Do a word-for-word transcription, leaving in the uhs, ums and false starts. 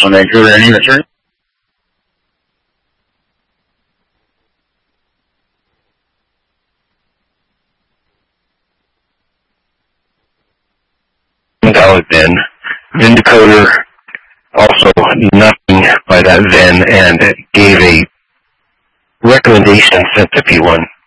on Vancouver. Any return? Valid V I N. V I N decoder, also nothing by that V I N, and gave a recommendation sent to P one.